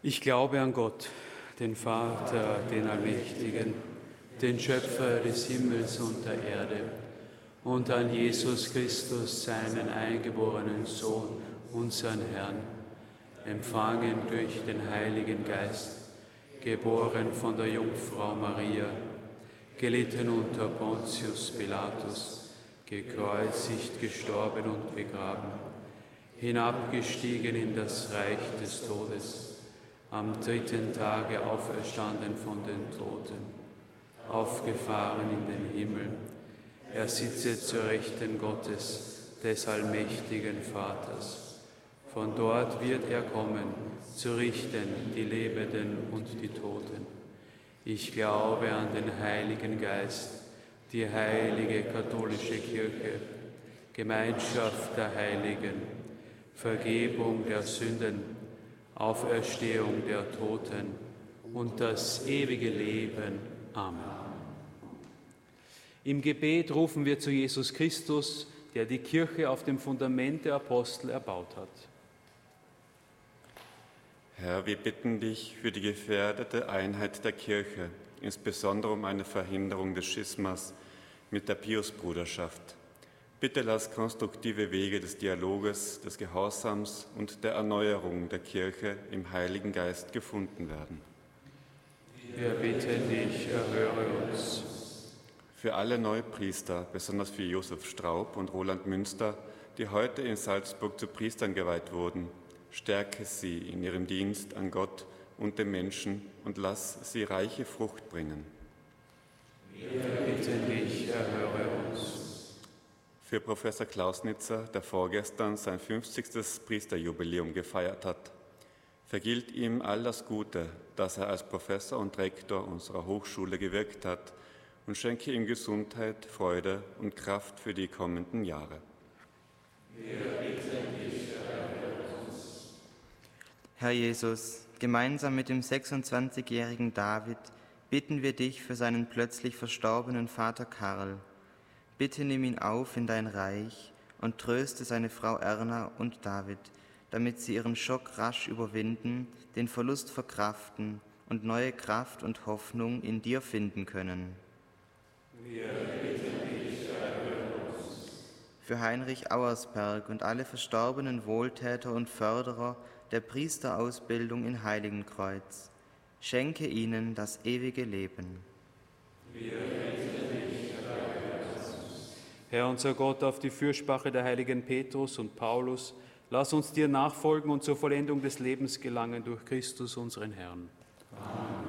Ich glaube an Gott, den Vater, den Allmächtigen, den Schöpfer des Himmels und der Erde, und an Jesus Christus, seinen eingeborenen Sohn, unseren Herrn, empfangen durch den Heiligen Geist, geboren von der Jungfrau Maria, gelitten unter Pontius Pilatus, gekreuzigt, gestorben und begraben, hinabgestiegen in das Reich des Todes, am dritten Tage auferstanden von den Toten, aufgefahren in den Himmel. Er sitze zur Rechten Gottes, des allmächtigen Vaters. Von dort wird er kommen, zu richten die Lebenden und die Toten. Ich glaube an den Heiligen Geist, die heilige katholische Kirche, Gemeinschaft der Heiligen, Vergebung der Sünden, Auferstehung der Toten und das ewige Leben. Amen. Im Gebet rufen wir zu Jesus Christus, der die Kirche auf dem Fundament der Apostel erbaut hat. Herr, wir bitten dich für die gefährdete Einheit der Kirche, insbesondere um eine Verhinderung des Schismas mit der Piusbruderschaft. Bitte lass konstruktive Wege des Dialoges, des Gehorsams und der Erneuerung der Kirche im Heiligen Geist gefunden werden. Wir bitten dich, erhöre uns. Für alle Neupriester, besonders für Josef Straub und Roland Münster, die heute in Salzburg zu Priestern geweiht wurden, stärke sie in ihrem Dienst an Gott und den Menschen und lass sie reiche Frucht bringen. Wir bitten dich, erhöre uns. Für Professor Klausnitzer, der vorgestern sein 50. Priesterjubiläum gefeiert hat, vergilt ihm all das Gute, das er als Professor und Rektor unserer Hochschule gewirkt hat, und schenke ihm Gesundheit, Freude und Kraft für die kommenden Jahre. Wir bitten dich, erhöre uns. Herr Jesus, gemeinsam mit dem 26-jährigen David bitten wir dich für seinen plötzlich verstorbenen Vater Karl. Bitte nimm ihn auf in dein Reich und tröste seine Frau Erna und David, damit sie ihren Schock rasch überwinden, den Verlust verkraften und neue Kraft und Hoffnung in dir finden können. Wir bitten dich, erhöre uns. Für Heinrich Auersperg und alle verstorbenen Wohltäter und Förderer der Priesterausbildung in Heiligenkreuz, schenke ihnen das ewige Leben. Wir bitten dich, erhöre uns. Herr unser Gott, auf die Fürsprache der heiligen Petrus und Paulus, lass uns dir nachfolgen und zur Vollendung des Lebens gelangen durch Christus, unseren Herrn. Amen.